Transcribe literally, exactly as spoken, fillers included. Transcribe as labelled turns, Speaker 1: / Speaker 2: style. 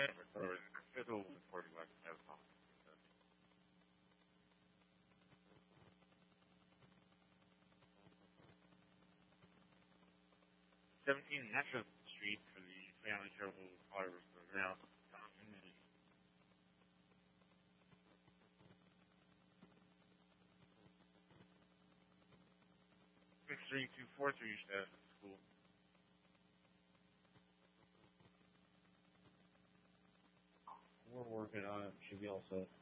Speaker 1: or fiddle with forty West as possible. seventeen Nashville Street for the family travel cars are now documented. six three two four three staff at school.
Speaker 2: We're working on it. Should be all set.